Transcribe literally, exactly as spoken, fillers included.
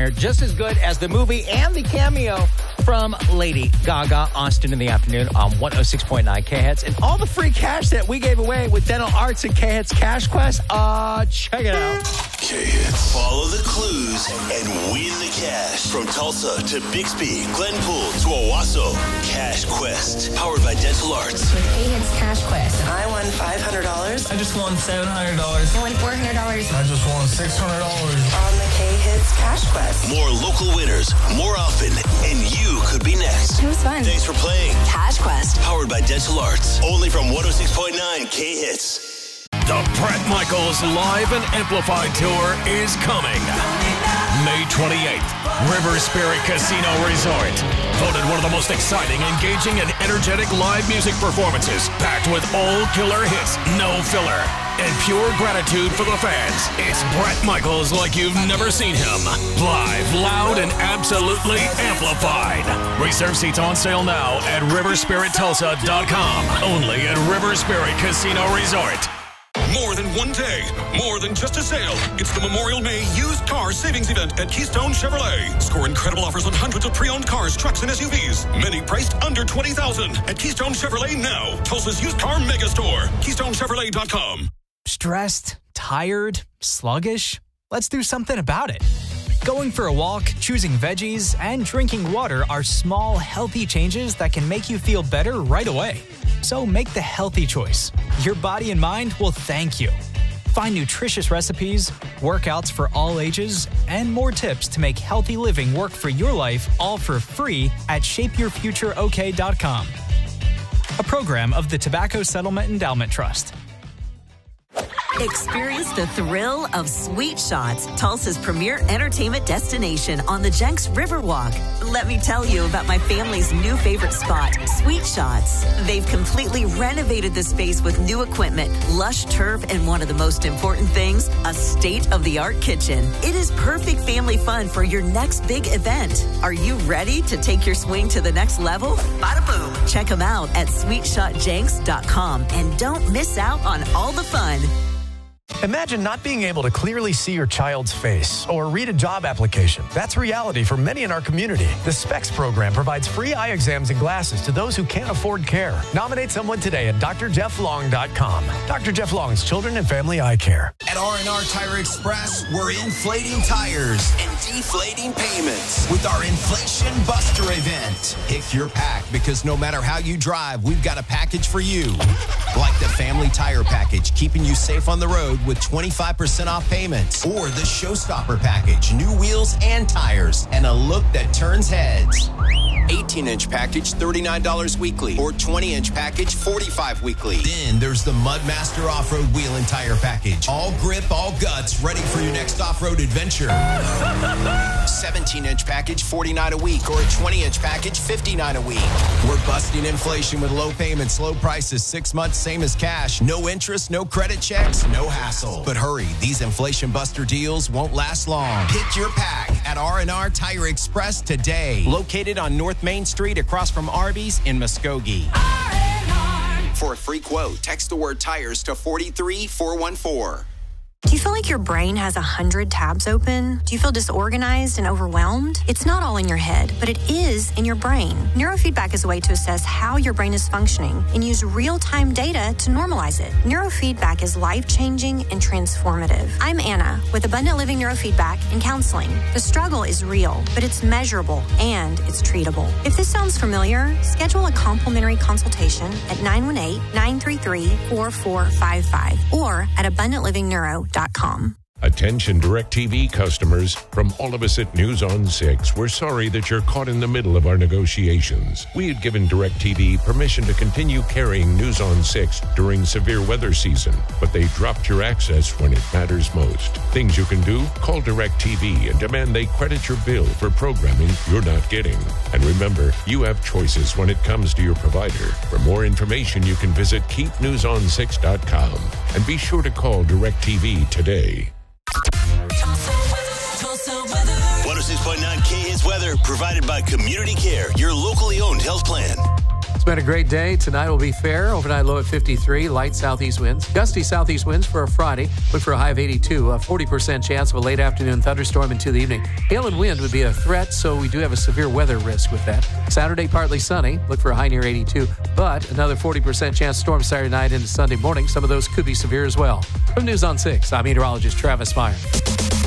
here. Just as good as the movie and the cameo from Lady Gaga. Austin in the afternoon on one oh six point nine K-Hits. And all the free cash that we gave away with Dental Arts and K-Hits Cash Quest. Uh, check it out. K-Hits. Follow the clues and win the cash. From Tulsa to Bixby, Glenpool to Owasso. Cash Quest. Powered by Dental Arts. With K-Hits Cash Quest. I won five hundred dollars. I just won seven hundred dollars. I won four hundred dollars. I just won six hundred dollars. On the K-Hits Cash Quest. More local winners, more often, and you could be next. It was fun. Thanks for playing. Cash Quest. Powered by Dental Arts. Only from one oh six point nine K-Hits. The Bret Michaels Live and Amplified Tour is coming. May twenty-eighth, River Spirit Casino Resort. Voted one of the most exciting, engaging, and energetic live music performances, packed with all killer hits, no filler, and pure gratitude for the fans. It's Bret Michaels like you've never seen him. Live, loud, and absolutely amplified. Reserve seats on sale now at river spirit tulsa dot com. Only at River Spirit Casino Resort. More than one day, more than just a sale. It's the Memorial May used car savings event at Keystone Chevrolet. Score incredible offers on hundreds of pre-owned cars, trucks, and S U Vs. Many priced under twenty thousand dollars at Keystone Chevrolet now. Tulsa's used car mega store. keystone chevrolet dot com. Stressed, tired, sluggish? Let's do something about it. Going for a walk, choosing veggies, and drinking water are small, healthy changes that can make you feel better right away. So make the healthy choice. Your body and mind will thank you. Find nutritious recipes, workouts for all ages, and more tips to make healthy living work for your life, all for free at shape your future o k dot com. A program of the Tobacco Settlement Endowment Trust. Experience the thrill of Sweet Shots, Tulsa's premier entertainment destination on the Jenks Riverwalk. Let me tell you about my family's new favorite spot, Sweet Shots. They've completely renovated the space with new equipment, lush turf, and one of the most important things, a state-of-the-art kitchen. It is perfect family fun for your next big event. Are you ready to take your swing to the next level? Bada boom! Check them out at sweet shot jenks dot com and don't miss out on all the fun. Imagine not being able to clearly see your child's face or read a job application. That's reality for many in our community. The SPECS program provides free eye exams and glasses to those who can't afford care. Nominate someone today at d r jeff long dot com. Doctor Jeff Long's Children and Family Eye Care. At R and R Tire Express, we're inflating tires and deflating payments with our Inflation Buster event. Pick your pack, because no matter how you drive, we've got a package for you. Like the Family Tire Package, keeping you safe on the road with twenty-five percent off payments. Or the Showstopper Package, new wheels and tires, and a look that turns heads. eighteen inch package, thirty-nine dollars weekly. Or twenty inch package, forty-five dollars weekly. Then there's the Mudmaster Off-Road Wheel and Tire Package. All grip, all guts, ready for your next off-road adventure. seventeen inch package, forty-nine dollars a week. Or a twenty inch package, fifty-nine dollars a week. We're busting inflation with low payments, low prices, six months, same as cash. No interest, no credit checks, no hassle. But hurry, these Inflation Buster deals won't last long. Pick your pack at R and R Tire Express today. Located on North Main Street across from Arby's in Muskogee. R and R. For a free quote, text the word tires to four three four one four. Do you feel like your brain has a hundred tabs open? Do you feel disorganized and overwhelmed? It's not all in your head, but it is in your brain. Neurofeedback is a way to assess how your brain is functioning and use real-time data to normalize it. Neurofeedback is life-changing and transformative. I'm Anna with Abundant Living Neurofeedback and Counseling. The struggle is real, but it's measurable and it's treatable. If this sounds familiar, schedule a complimentary consultation at nine one eight, nine three three, four four five five or at abundant living neuro dot com. Attention DirecTV customers, from all of us at News on six, we're sorry that you're caught in the middle of our negotiations. We had given DirecTV permission to continue carrying News on six during severe weather season, but they dropped your access when it matters most. Things you can do? Call DirecTV and demand they credit your bill for programming you're not getting. And remember, you have choices when it comes to your provider. For more information, you can visit keep news on six dot com and be sure to call DirecTV today. one oh six point nine K-Hits weather provided by Community Care, your locally owned health plan. It's been a great day. Tonight will be fair. Overnight low at fifty-three. Light southeast winds. Gusty southeast winds for a Friday. Look for a high of eighty-two. A forty percent chance of a late afternoon thunderstorm into the evening. Hail and wind would be a threat, so we do have a severe weather risk with that. Saturday, partly sunny. Look for a high near eighty-two. But another forty percent chance storm Saturday night into Sunday morning. Some of those could be severe as well. From News on six, I'm meteorologist Travis Meyer.